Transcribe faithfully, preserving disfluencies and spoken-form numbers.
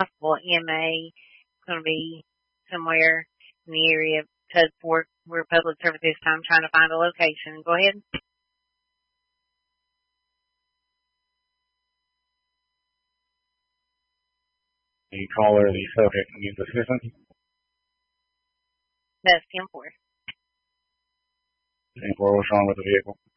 possible M A going to be somewhere in the area of Tudford. We're public service this time trying to find a location. Go ahead. The caller, the subject needs assistance. That's ten four. ten four, what's wrong with the vehicle?